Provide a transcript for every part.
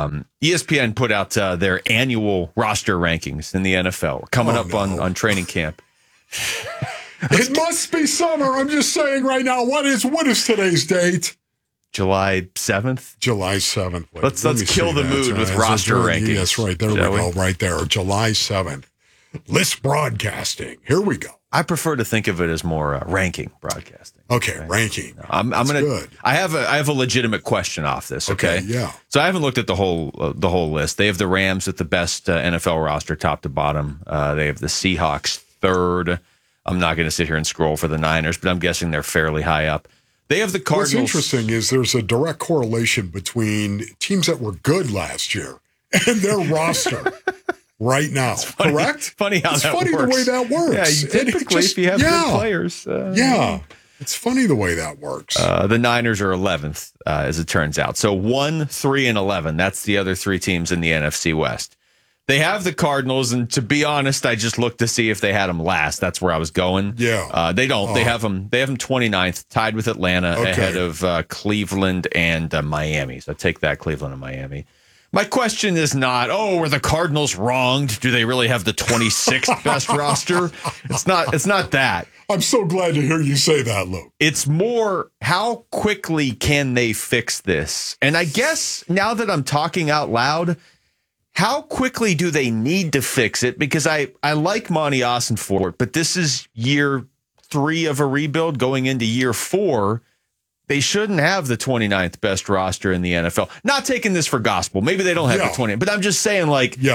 ESPN put out their annual roster rankings in the NFL coming up on training camp. It must be summer. I'm just saying right now. What is today's date? July 7th. July 7th. Let's kill the mood with roster rankings. Yes, right. There we go. Right there. July 7th. List broadcasting. Here we go. I prefer to think of it as more ranking broadcasting. Okay, right? Ranking. I'm gonna. Good. I have a legitimate question off this. Okay. Yeah. So I haven't looked at the whole list. They have the Rams at the best NFL roster, top to bottom. They have the Seahawks third. I'm not going to sit here and scroll for the Niners, but I'm guessing they're fairly high up. They have the Cardinals. What's interesting is there's a direct correlation between teams that were good last year and their roster right now. Funny, correct? Funny how it's that funny works. the way that works. Yeah, typically if you have good players. It's funny the way that works. The Niners are 11th, as it turns out. So 1, 3, and 11. That's the other three teams in the NFC West. They have the Cardinals, and to be honest, I just looked to see if they had them last. That's where I was going. Yeah. They don't. They have them 29th, tied with Atlanta, ahead of Cleveland and Miami. So take that, Cleveland and Miami. My question is not, were the Cardinals wronged? Do they really have the 26th best roster? It's not that. I'm so glad to hear you say that, Luke. It's more, how quickly can they fix this? And I guess now that I'm talking out loud, how quickly do they need to fix it? Because I like Monty Ossenfort, but this is year 3 of a rebuild going into year 4. They shouldn't have the 29th best roster in the NFL. Not taking this for gospel. Maybe they don't have the 20th, but I'm just saying,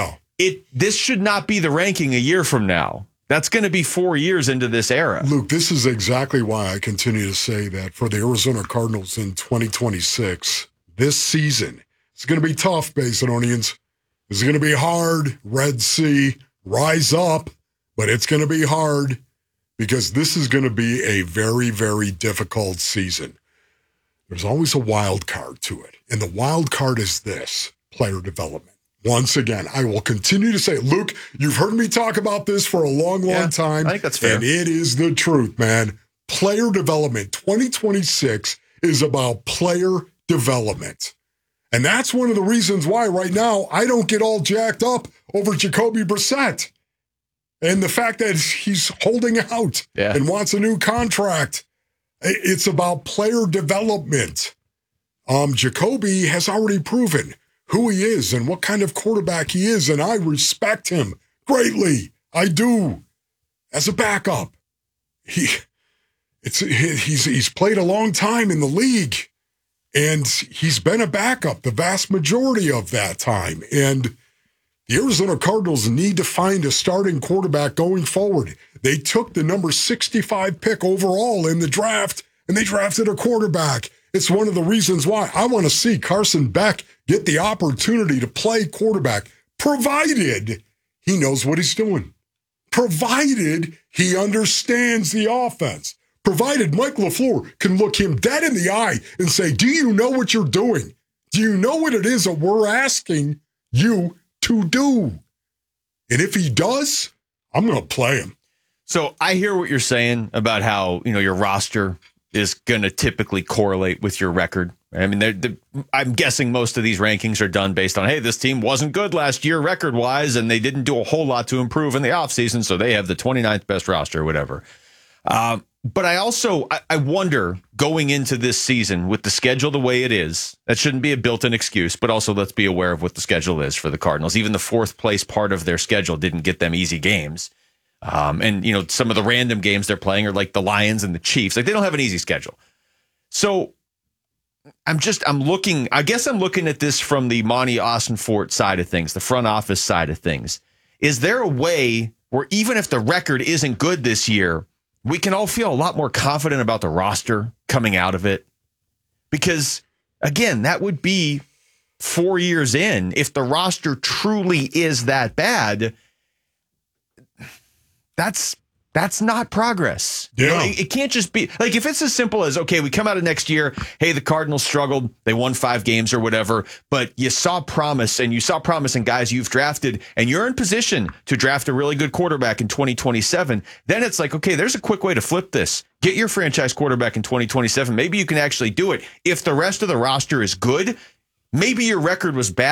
this should not be the ranking a year from now. That's going to be 4 years into this era. Luke, this is exactly why I continue to say that for the Arizona Cardinals in 2026, this season, it's going to be tough, Basinonians. It's going to be hard. Red Sea, rise up, but it's going to be hard because this is going to be a very, very difficult season. There's always a wild card to it, and the wild card is this: player development. Once again, I will continue to say, Luke, you've heard me talk about this for a long, long time. I think that's fair. And it is the truth, man. Player development. 2026 is about player development. And that's one of the reasons why right now I don't get all jacked up over Jacoby Brissett and the fact that he's holding out and wants a new contract. It's about player development. Jacoby has already proven who he is and what kind of quarterback he is, and I respect him greatly. I do. As a backup, he's played a long time in the league, and he's been a backup the vast majority of that time. And the Arizona Cardinals need to find a starting quarterback going forward. They took the number 65 pick overall in the draft, and they drafted a quarterback. It's one of the reasons why I want to see Carson Beck get the opportunity to play quarterback, provided he knows what he's doing, provided he understands the offense, provided Mike LaFleur can look him dead in the eye and say, do you know what you're doing? Do you know what it is that we're asking you to do? And if he does, I'm going to play him. So I hear what you're saying about how, your roster is going to typically correlate with your record. I mean, I'm guessing most of these rankings are done based on, hey, this team wasn't good last year record-wise, and they didn't do a whole lot to improve in the offseason, so they have the 29th best roster or whatever. But I wonder, going into this season with the schedule the way it is, that shouldn't be a built-in excuse, but also let's be aware of what the schedule is for the Cardinals. Even the fourth place part of their schedule didn't get them easy games. And some of the random games they're playing are like the Lions and the Chiefs. Like, they don't have an easy schedule. So I'm looking at this from the Monty Ossenfort side of things, the front office side of things. Is there a way where even if the record isn't good this year, we can all feel a lot more confident about the roster coming out of it? Because, again, that would be 4 years in. If the roster truly is that bad, that's not progress. Yeah. It can't just be like, if it's as simple as, okay, we come out of next year, hey, the Cardinals struggled, they won 5 games or whatever, but you saw promise in guys you've drafted, and you're in position to draft a really good quarterback in 2027. Then it's like, okay, there's a quick way to flip this. Get your franchise quarterback in 2027. Maybe you can actually do it. If the rest of the roster is good, maybe your record was bad.